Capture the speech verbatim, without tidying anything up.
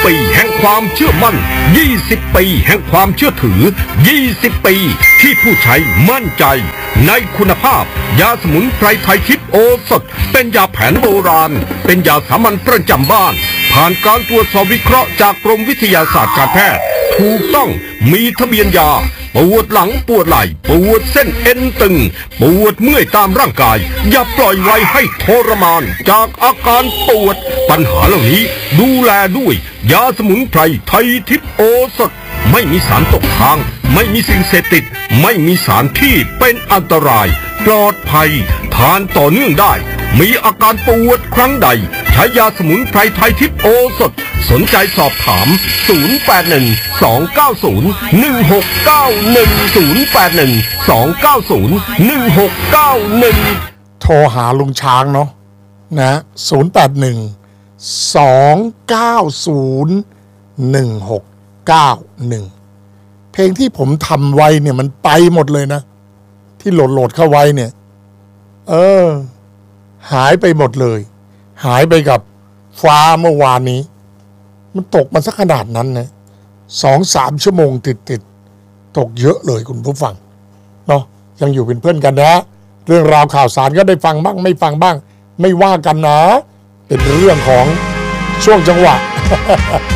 ปีแห่งความเชื่อมั่นยี่สิบปีแห่งความเชื่อถือยี่สิบปีที่ผู้ใช้มั่นใจในคุณภาพยาสมุนไพรไทยทิพย์โอสถเป็นยาแผนโบราณเป็นยาสามัญประจำบ้านผ่านการตรวจสอบวิเคราะห์จากกรมวิทยาศาสตร์การแพทย์ถูกต้องมีทะเบียนยาปวดหลังปวดไหล่ปวดเส้นเอ็นตึงปวดเมื่อยตามร่างกายอย่าปล่อยไว้ให้ทรมานจากอาการปวดปัญหาเหล่านี้ดูแลด้วยยาสมุนไพรไทยทิพย์โอสถไม่มีสารตกค้างไม่มีสิ่งเสพติดไม่มีสารที่เป็นอันตรายปลอดภัยทานต่อเนื่องได้มีอาการปวดครั้งใดใช้ยาสมุนไพรไทยทิพย์โอสถสนใจสอบถามศูนย์ แปด หนึ่ง สอง เก้า ศูนย์ หนึ่ง หก เก้า หนึ่ง ศูนย์ แปด หนึ่ง สอง เก้า ศูนย์ หนึ่ง หก เก้า หนึ่งโทรหาลุงช้างเนาะนะศูนย์ แปด หนึ่ง สอง เก้า ศูนย์ หนึ่ง หก เก้า หนึ่งเพลงที่ผมทำไว้เนี่ยมันไปหมดเลยนะที่โหลดโหลดเข้าไว้เนี่ยเออหายไปหมดเลยหายไปกับฟ้าเมื่อวานนี้มันตกมาสักขนาดนั้นนะสองสามชั่วโมงติดติดตกเยอะเลยคุณผู้ฟังเนาะยังอยู่เป็นเพื่อนกันนะเรื่องราวข่าวสารก็ได้ฟังบ้างไม่ฟังบ้างไม่ว่ากันนะเป็นเรื่องของช่วงจังหวะ